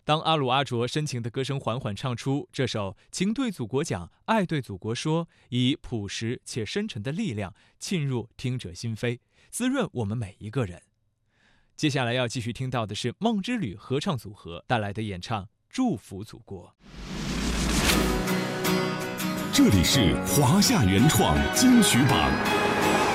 当阿鲁阿卓深情的歌声缓缓唱出，这首《情对祖国讲，爱对祖国说》，以朴实且深沉的力量沁入听者心扉，滋润我们每一个人。接下来要继续听到的是梦之旅合唱组合带来的演唱《祝福祖国》。 这里是华夏原创金曲榜。